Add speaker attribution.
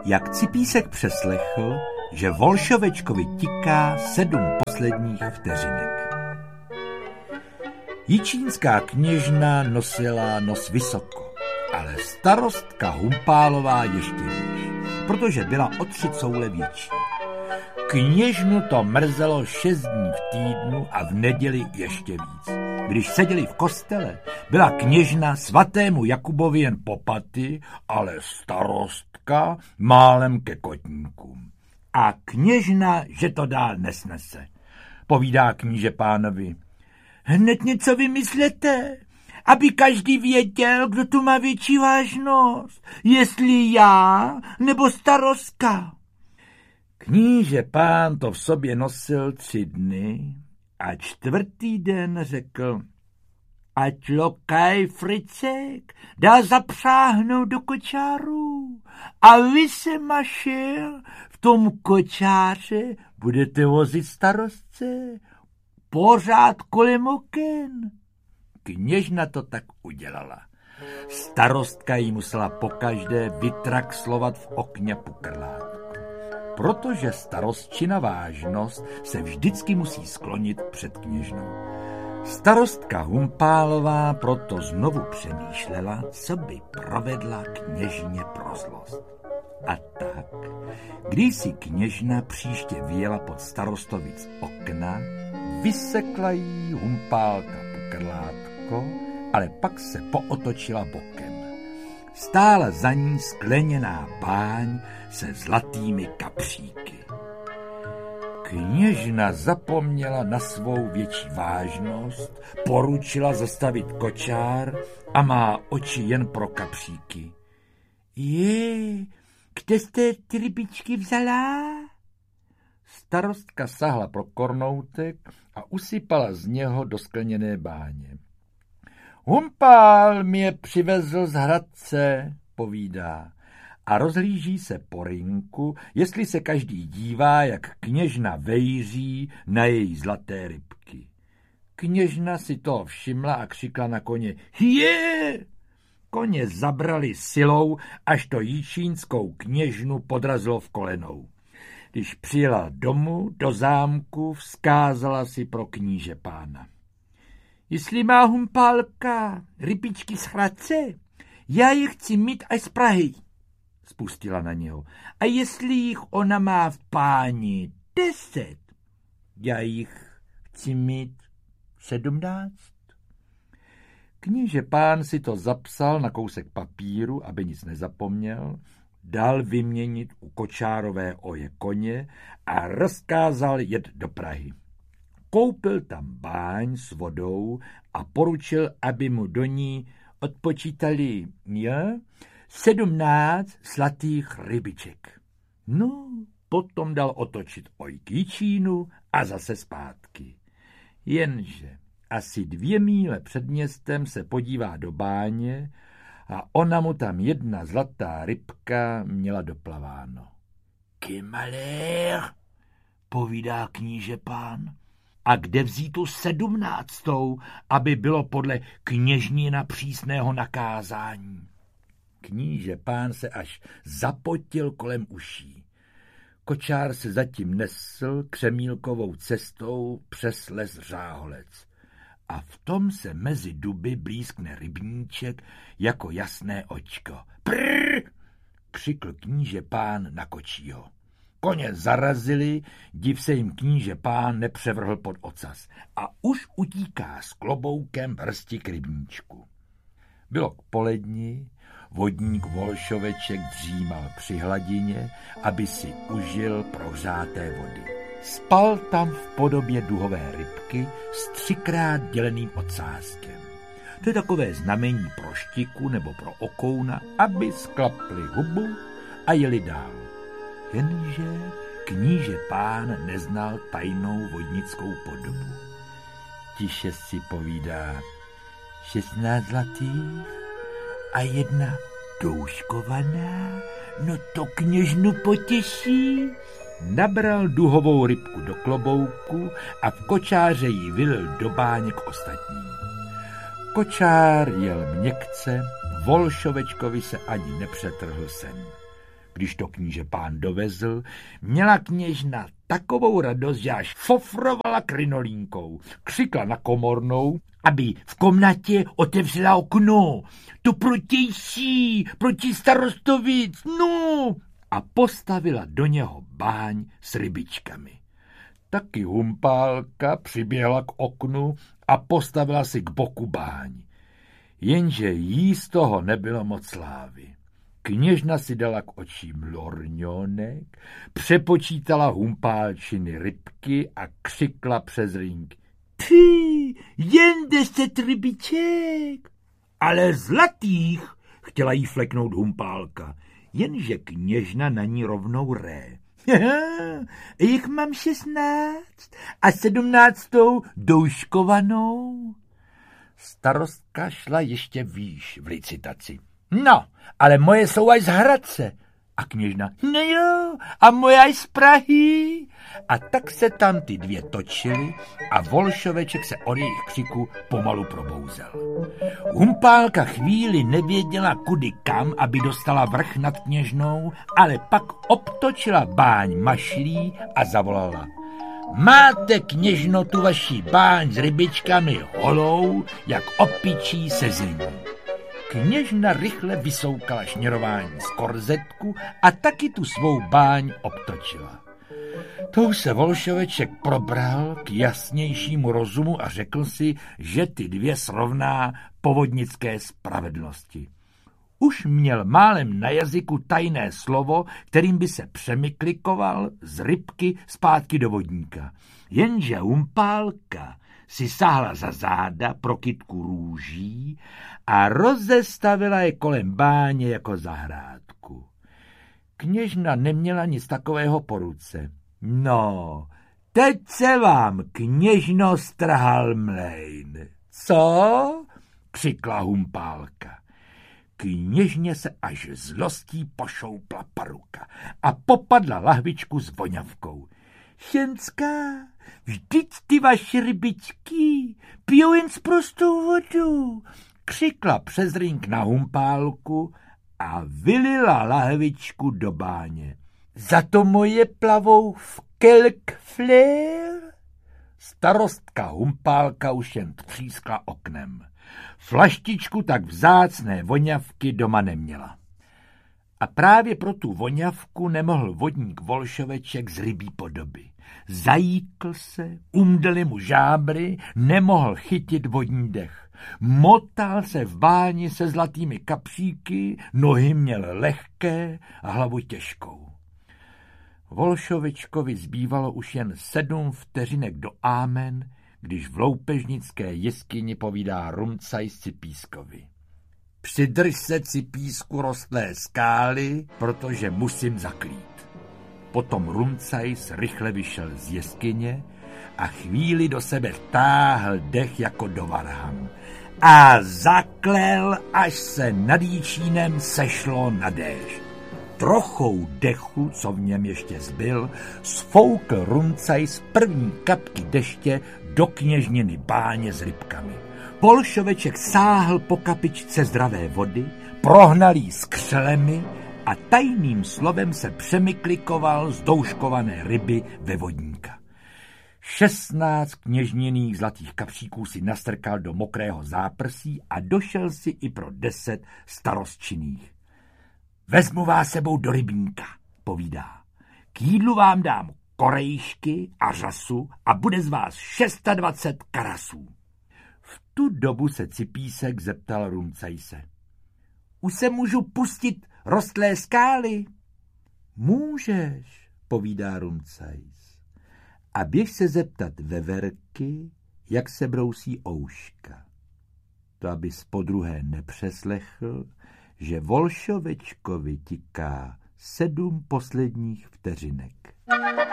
Speaker 1: jak Cipísek přeslechl, že Volšovečkovi tiká 7 posledních vteřinek. Jičínská kněžna nosila nos vysoko, ale starostka Humpálová ještě výš, protože byla o 3 coule větší. Kněžnu to mrzelo 6 dní v týdnu a v neděli ještě víc. Když seděli v kostele, byla kněžna svatému Jakubovi jen po paty, ale starostka málem ke kotníkům. A kněžna, že to dál nesnese. Povídá kníže pánovi: hned něco vymyslete, aby každý věděl, kdo tu má větší vážnost, jestli já nebo starostka. Kníže pán to v sobě nosil 3 dny a 4. den řekl: ať lokaj Fricek dá zapřáhnout do kočáru a vy se, Mašel, v tom kočáře budete vozit starostce pořád kolem oken. Kněžna to tak udělala. Starostka jí musela pokaždé vytraxlovat v okně pukrlátku, protože starostčina vážnost se vždycky musí sklonit před kněžnou. Starostka Humpálová proto znovu přemýšlela, co by provedla kněžně pro zlost. A tak, když si kněžna příště vyjela pod starostovic okna, vysekla jí Humpálka pukrlátko, ale pak se pootočila bokem. Stála za ní skleněná báň se zlatými kapříky. Kněžna zapomněla na svou větší vážnost, poručila zastavit kočár a má oči jen pro kapříky. Kde jste ty rybičky vzala? Starostka sahla pro kornoutek a usypala z něho do skleněné báně. Humpál mě přivezl z Hradce, povídá, a rozhlíží se po rynku, jestli se každý dívá, jak kněžna vejří na její zlaté rybky. Kněžna si toho všimla a křikla na koně: je! Koně zabrali silou, až to jičínskou kněžnu podrazilo v kolenou. Když přijela domů do zámku, vzkázala si pro kníže pána: jestli má Humpálka rybičky z Hradce, já je chci mít až z Prahy. Spustila na něho. A jestli jich ona má v páni 10, já jich chci mít 17. Kníže pán si to zapsal na kousek papíru, aby nic nezapomněl, dal vyměnit u kočárové oje koně a rozkázal jet do Prahy. Koupil tam báň s vodou a poručil, aby mu do ní odpočítali 17 zlatých rybiček. No, potom dal otočit oj k Jičínu a zase zpátky. Jenže asi 2 míle před městem se podívá do báně a ona mu tam 1 zlatá rybka měla doplaváno. Kymalér, povídá kníže pán. A kde vzít tu 17., aby bylo podle kněžnina přísného nakázání? Kníže pán se až zapotil kolem uší. Kočár se zatím nesl křemílkovou cestou přes les Řáholec. A v tom se mezi duby blízkne rybníček jako jasné očko. Prrr! Křikl kníže pán na kočího. Koně zarazili, div se jim kníže pán nepřevrhl pod ocas a už utíká s kloboukem vrsti k rybníčku. Bylo k poledni, vodník Volšoveček dřímal při hladině, aby si užil prohřáté vody. Spal tam v podobě duhové rybky s 3krát děleným ocáskem. To je takové znamení pro štiku nebo pro okouna, aby sklapli hubu a jeli dál. Jenže kníže pán neznal tajnou vodnickou podobu. Tiše si povídá: 16 zlatých a 1 douškovaná, no to kněžnu potěší. Nabral duhovou rybku do klobouku a v kočáře ji vylil do báně k ostatním. Kočár jel měkce, Volšovečkovi se ani nepřetrhl sen. Když to kníže pán dovezl, měla kněžna takovou radost, že až fofrovala krinolínkou. Křikla na komornou, aby v komnatě otevřela okno. To protější, proti starostovic, no! A postavila do něho báň s rybičkami. Taky Humpálka přiběhla k oknu a postavila si k boku báň. Jenže jí z toho nebylo moc slávy. Kněžna si dala k očím lorňonek, přepočítala Humpálčiny rybky a křikla přes rýnk. Ty, jen 10 rybiček. Ale zlatých, chtěla jí fleknout Humpálka, jenže kněžna na ní rovnou ré. Jich mám 16 a 17. douškovanou. Starostka šla ještě výš v licitaci. No, ale moje jsou až z Hradce. A kněžna, no jo, a moje až z Prahy. A tak se tam ty dvě točily a Volšoveček se od jejich křiku pomalu probouzel. Humpálka chvíli nevěděla kudy kam, aby dostala vrch nad kněžnou, ale pak obtočila báň mašlí a zavolala. Máte, kněžno, tu vaši báň s rybičkami holou, jak opičí sezení. Kněžna rychle vysoukala šněrování z korzetku a taky tu svou báň obtočila. Tou se Volšoveček probral k jasnějšímu rozumu a řekl si, že ty dvě srovná povodnické spravedlnosti. Už měl málem na jazyku tajné slovo, kterým by se přemiklikoval z rybky zpátky do vodníka. Jenže Humpálka si sáhla za záda pro kytku růží a rozestavila je kolem báně jako zahrádku. Kněžna neměla nic takového po ruce. No, teď se vám, kněžno, strhal mlejn. Co? Křikla Humpálka. Kněžně se až zlostí pošoupla paruka a popadla lahvičku s voňavkou. Šenská, vždyť ty vaše rybičky pijou jen sprostou vodu, křikla přes rýnk na Humpálku a vylila lahvičku do báně. Za to moje plavou v kelkflér? Starostka Humpálka už jen třískla oknem. Flaštičku tak vzácné voňavky doma neměla. A právě pro tu voňavku nemohl vodník Volšoveček z rybí podoby. Zajíkl se, umdly mu žábry, nemohl chytit vodní dech. Motal se v báni se zlatými kapříky, nohy měl lehké a hlavu těžkou. Volšovečkovi zbývalo už jen 7 vteřinek do ámen, když v loupežnické jeskyni povídá Rumcajs Cipískovi. Přidrž se, Cipísku, rostlé skály, protože musím zaklít. Potom Rumcajs rychle vyšel z jeskyně a chvíli do sebe táhl dech jako do varhan. A zaklel, až se nad Jíčínem sešlo na déšť. Trochou dechu, co v něm ještě zbyl, sfoukl Rumcajs první kapky deště do kněžniny báně s rybkami. Volšoveček sáhl po kapičce zdravé vody, prohnal jí s křelemi a tajným slovem se přemiklikoval z douškované ryby ve vodníka. 16 kněžněných zlatých kapříků si nastrkal do mokrého záprsí a došel si i pro 10 starostčinných. Vezmu vás sebou do rybníka, povídá. K jídlu vám dám korejšky a řasu a bude z vás 26 karasů. V tu dobu se Cipísek zeptal Rumcajse. Už se můžu pustit rostlé skály? Můžeš, povídá Rumcajs. A běž se zeptat veverky, jak se brousí ouška. To abys podruhé nepřeslechl, že Volšovečkovi tiká 7 posledních vteřinek.